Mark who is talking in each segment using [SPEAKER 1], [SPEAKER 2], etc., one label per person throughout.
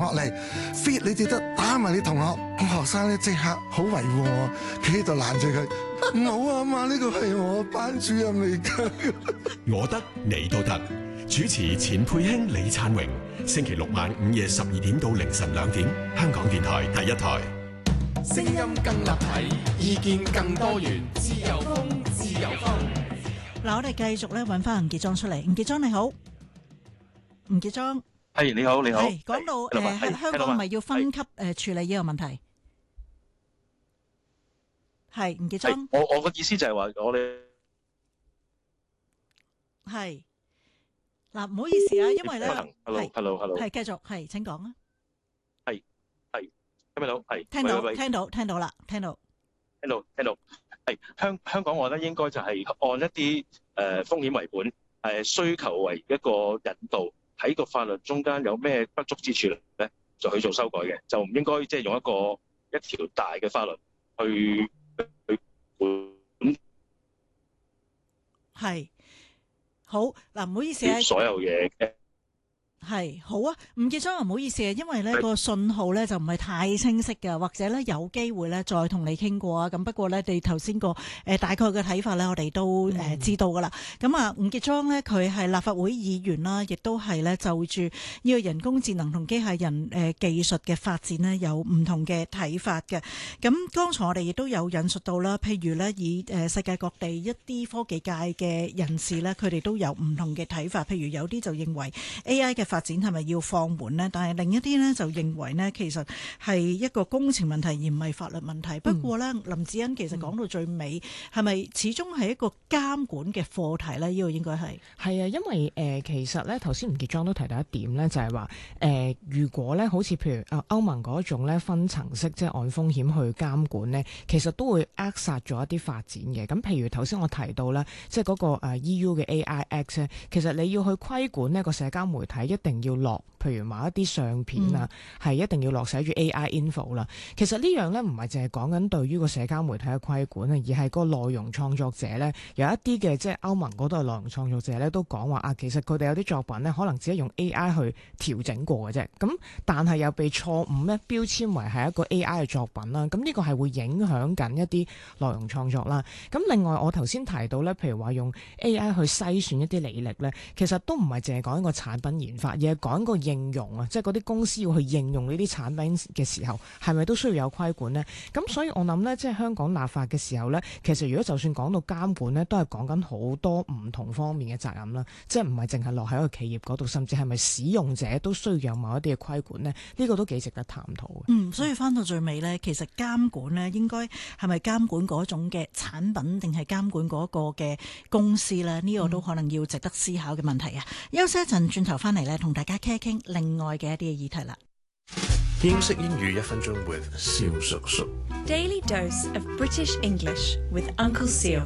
[SPEAKER 1] 落嚟 fit 你哋得打埋你同學，學生咧即刻好維護我，企喺度攔住佢，唔好啊嘛，呢個係我班主任嚟㗎。
[SPEAKER 2] 我得你都得，主持錢佩卿、李燦榮，星期六晚午夜12點到凌晨2點，香港電台第一台。
[SPEAKER 3] 聲音更立體，意見更多元，自由風，自由風。
[SPEAKER 4] 嗱，我哋繼續咧揾翻吳傑莊出嚟。吳傑莊你好，吳傑莊，
[SPEAKER 5] 係你好，你好。
[SPEAKER 4] 係講到香港係咪要分級處理呢個問題？係吳傑莊，
[SPEAKER 5] 我個意思就係話我哋
[SPEAKER 4] 係嗱，唔好意思啊，因為咧
[SPEAKER 5] ，hello，
[SPEAKER 4] 係繼續係請講啊。
[SPEAKER 5] 聽到係
[SPEAKER 4] 聽到啦，聽到。
[SPEAKER 5] 係香港，我覺得應該就係按一啲風險為本，需求為一個引導，喺個法律中間有咩不足之處咧，就去做修改嘅，就唔應該即係用一條大嘅法律去管。
[SPEAKER 4] 係好嗱，唔好意思啊，
[SPEAKER 5] 所有嘢嘅。
[SPEAKER 4] 係好啊，吳傑莊，唔好意思啊，因為咧個信號咧就唔係太清晰嘅，或者咧有機會咧再同你傾過啊。咁不過咧，你頭先個大概嘅睇法咧，我哋都知道噶啦。咁啊，吳傑莊咧佢係立法會議員啦，亦都係咧就住呢個人工智能同機械人技術嘅發展呢，有唔同嘅睇法嘅。咁剛才我哋亦都有引述到啦，譬如咧以世界各地一啲科技界嘅人士咧，佢哋都有唔同嘅睇法。譬如有啲就認為 AI 嘅發展係咪要放緩呢？但係另一啲呢，就認為呢，其實係一個工程問題而唔係法律問題。不過呢，林子欣其實講到最尾，係咪始終係一個監管嘅課題呢？呢個應該係
[SPEAKER 6] 啊，因為其實呢，頭先吳傑莊都提到一點呢，就係話如果呢，好似譬如歐盟嗰種呢分層式，即係按風險去監管呢，其實都會扼殺咗一啲發展嘅。咁譬如頭先我提到啦，即係嗰個EU 嘅 AI Act 咧，其實你要去規管呢個社交媒體，一定要落，譬如某一啲相片啊，係一定要落寫住 AI info 啦。其實呢樣呢，唔係淨係講緊對於個社交媒體嘅規管啊，而係個內容創作者呢，有一啲嘅即係歐盟嗰度嘅內容創作者呢，都講話啊，其實佢哋有啲作品呢，可能只係用 AI 去調整過嘅啫。咁但係又被錯誤呢標籤為係一個 AI 嘅作品啦。咁呢個係會影響緊一啲內容創作啦。咁另外我頭先提到呢，譬如話用 AI 去篩選一啲履歷呢，其實都唔係淨係講一個產品研發，而係講一個應用啊，即係嗰啲公司要去應用呢啲產品嘅時候，係咪都需要有規管呢？咁所以我諗呢，即係香港立法嘅時候呢，其實如果就算講到監管呢，都係講緊好多唔同方面嘅責任啦，即係唔係淨係落喺一個企業嗰度，甚至係咪使用者都需要有某一啲嘅規管呢？呢個都幾值得探討嘅。
[SPEAKER 4] 所以翻到最尾呢，其實監管呢應該係咪監管嗰種嘅產品，定係監管嗰個嘅公司呢？呢個都可能要值得思考嘅問題啊！休息一陣，轉頭翻嚟呢，同大家傾一傾另外嘅一啲嘅議題啦。
[SPEAKER 7] 英式英語1分鐘 with 蕭叔叔。
[SPEAKER 8] Daily dose of British English with Uncle Seal.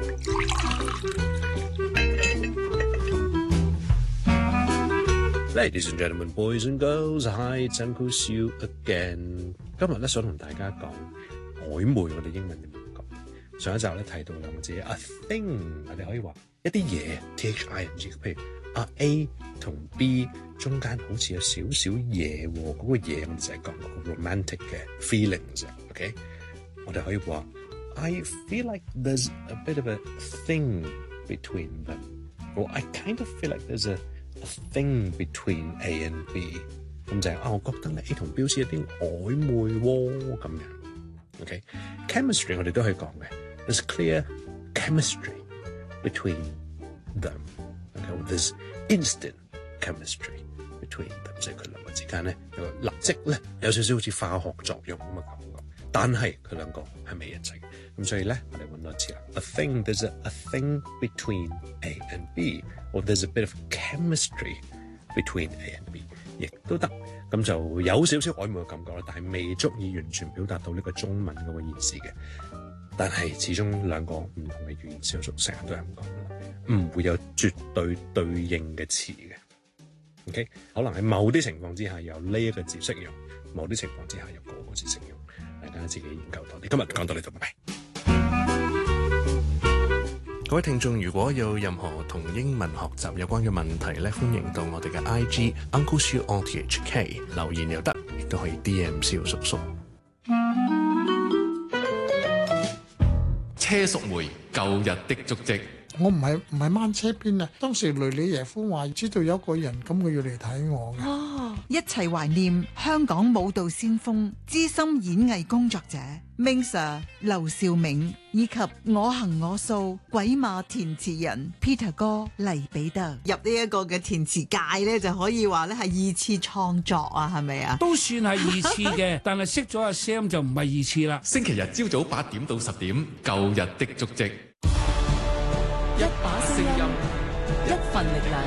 [SPEAKER 7] Ladies and gentlemen, boys and girls, hi, it's Uncle Seal again. 今日咧想同大家講曖昧，我哋英文點樣講？上一集咧提到兩個字 a thing， 我哋可以話一啲嘢 thing，譬如A 同 B 中間好似有少少嘢喎，嗰個嘢我哋就係講嗰個 romantic 嘅 feelings。OK， 我哋可以話 I feel like there's a bit of a thing between them， or I kind of feel like there's a thing between A and B。咁就係我覺得咧 A 同 B 好似有啲曖昧喎咁樣。OK，chemistry 我哋都可以講嘅 ，there's clear chemistry between them。There's instant chemistry between them， 即係佢兩個之間咧有立即咧有少少好似化學作用咁嘅感覺，但係佢兩個係未一齊，咁所以咧我哋揾多次啦。A thing, there's a thing between A and B， or there's a bit of chemistry between A and B， 亦都得，咁就有少少曖昧嘅感覺啦，但係未足以完全表達到呢個中文嗰個意思嘅。但係始終兩個唔同嘅語言小熟成日都係咁講啦，唔會有絕對對應嘅詞嘅。OK， 可能喺某啲情況之下有呢一個字適用，某啲情況之下有嗰個字適用，大家自己研究多啲。今日講到呢度，拜拜。 各位聽眾，如果有任何同英文學習有關嘅問題咧，歡迎到我哋嘅 IG Uncle Siu RTHK 留言又得，亦都可以 DM 蕭叔叔。
[SPEAKER 3] 車淑梅舊日的足跡。
[SPEAKER 9] 我唔係掹車邊啊！當時雷里耶夫話知道有個人咁，佢要嚟睇我嘅。
[SPEAKER 10] 哦，一齊懷念香港舞蹈先鋒、資深演藝工作者 Ming Sir 劉兆銘，以及我行我素鬼馬填詞人 Peter 哥黎彼得。入呢一個嘅填詞界咧，就可以話咧係二次創作啊，係咪啊？
[SPEAKER 11] 都算係二次嘅，但係識咗阿 Sam 就唔係二次啦。
[SPEAKER 3] 星期日朝早8點到10點，舊日的足跡。
[SPEAKER 8] 一把聲音，一份力量。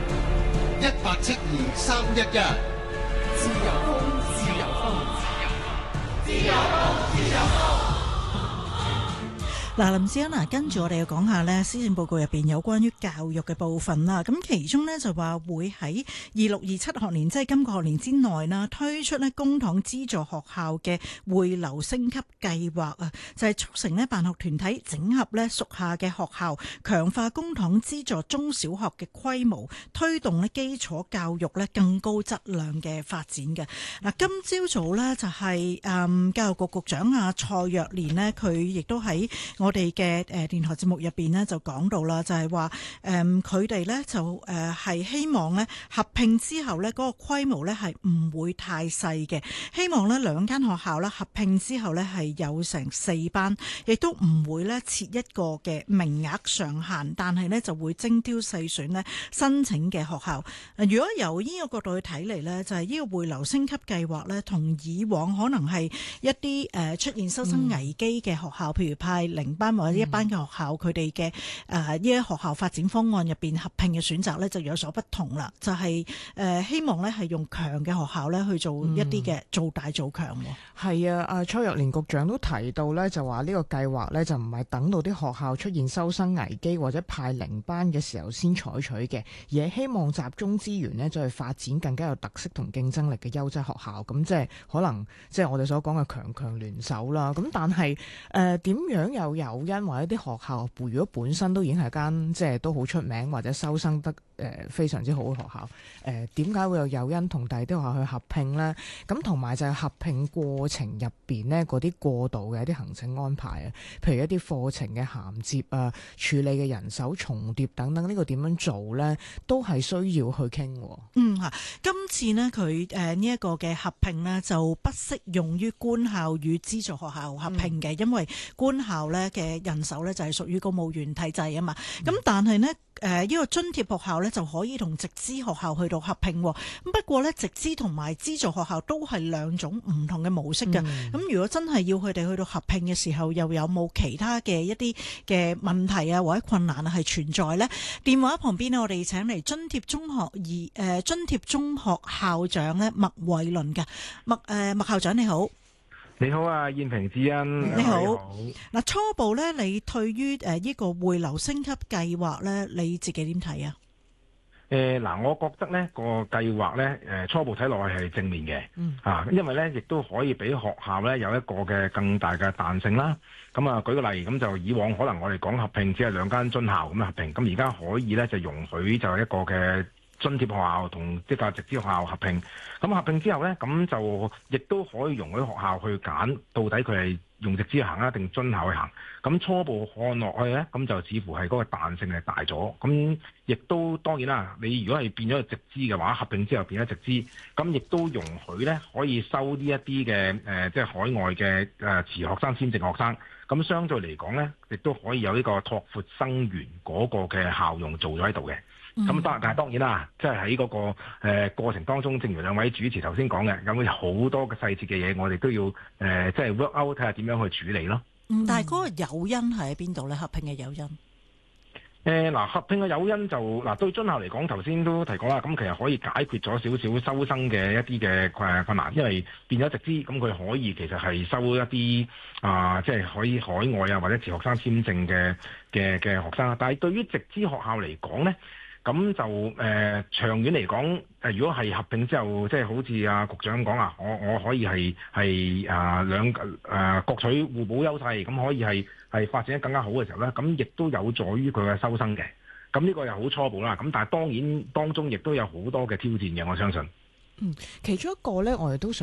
[SPEAKER 12] 1872-311
[SPEAKER 8] 自由風，自由風，自由風，自由風，自由風。
[SPEAKER 4] 嗱，林志恩跟住我哋要講下呢施政報告入邊有關於教育嘅部分啦。咁其中呢，就話會喺26-27學年，即係今個學年之內啦，推出呢公帑資助學校嘅匯流升級計劃啊，就係促成呢辦學團體整合呢屬下嘅學校，強化公帑資助中小學嘅規模，推動呢基礎教育呢更高質量嘅發展嘅。嗱，今朝早呢，就係教育局局長啊蔡若蓮呢，佢亦都喺我哋嘅電台節目入邊呢就講到啦，就係話佢哋呢就係希望呢合併之後呢嗰個規模呢係唔會太細嘅，希望呢兩間學校呢合併之後呢係有成4班，亦都唔會呢設一個嘅名額上限，但係呢就會精挑細選呢申請嘅學校。如果由呢個角度去睇嚟呢，就係呢個匯流升級計劃呢，同以往可能係一啲出現收生危機嘅學校，譬如派0班或者1班嘅學校，佢哋嘅呢啲學校發展方案入邊合併嘅選擇咧就有所不同啦。就係希望咧係用強嘅學校咧去做一啲嘅做大做強。
[SPEAKER 6] 係啊，蔡若蓮局長都提到咧，就話呢個計劃咧就唔係等到啲學校出現收生危機或者派0班嘅時候先採取嘅，而係希望集中資源咧再去發展更加有特色同競爭力嘅優質學校。咁即係可能即係我哋所講嘅強強聯手啦。咁但係點樣有誘因或者啲學校如果本身都已經係間即係都好出名或者收生得非常之好嘅學校，點解會有誘因同第二啲學校去合併呢？咁同埋就係合併過程入邊呢嗰啲過渡嘅一啲行政安排啊，譬如一啲課程嘅銜接啊、處理嘅人手重疊等等，呢個點樣做呢？都係需要去傾。
[SPEAKER 4] 今次呢，佢呢一個嘅合併呢，就不適用於官校與資助學校合併嘅，因為官校呢嘅人手呢就係屬於公務員體制啊嘛。咁但係呢，呢個津貼學校呢就可以同直資學校去到合併。咁不過呢，直資同埋資助學校都係兩種唔同嘅模式嘅。咁如果真係要佢哋去到合併嘅時候，又有冇其他嘅一啲嘅問題啊或者困難啊係存在呢？電話旁邊呢，我哋請嚟津貼中學校長呢麥偉倫嘅。麥校長你好。
[SPEAKER 13] 你好啊，燕平智恩。
[SPEAKER 4] 你好。嗱，初步咧，你對於呢個匯流升級計劃咧，你自己點睇啊？
[SPEAKER 13] 嗱，我覺得咧個計劃咧，初步睇落去係正面嘅，因為咧亦都可以俾學校咧有一個嘅更大嘅彈性啦。咁啊，舉個例，咁就以往可能我哋講合併只係2間津校咁合併，咁而家可以咧就容許就係一個嘅津貼學校同即係直資學校合併。咁合併之後咧，咁就亦都可以容許學校去揀到底佢係用直資去行啊定津校去行。咁初步看落去咧，咁就似乎係嗰個彈性係大咗。咁亦都當然啦，你如果係變咗直資嘅話，合併之後變咗直資，咁亦都容許咧可以收呢一啲嘅即係海外嘅持學生簽證學生。咁相對嚟講咧，亦都可以有呢個拓闊生源嗰個嘅效用做咗喺度嘅。咁但係當然啦，即係喺嗰個過程當中，正如兩位主持頭先講嘅，有好多嘅細節嘅嘢，我哋都要即係 work out 睇下點樣去處理咯。
[SPEAKER 4] 但係嗰個誘因係喺邊度咧？合併嘅誘因？
[SPEAKER 13] 合併嘅誘因就對津校嚟講，頭先都提過啦。咁其實可以解決咗少少收生嘅一啲嘅困難，因為變咗直資，咁佢可以其實係收一啲即係可以海外啊或者持學生簽證嘅學生。但係對於直資學校嚟講咧， 咁就長遠嚟講，如果係合併之後，即係好似阿局長講啊，我可以係各取互補優勢，咁可以係發展得更加好嘅時候咧，咁亦都有助於佢嘅收生嘅。咁呢個又好初步啦。咁但係當然當中亦都有好多嘅挑戰嘅，我相信。
[SPEAKER 6] 其中一個咧，我哋都想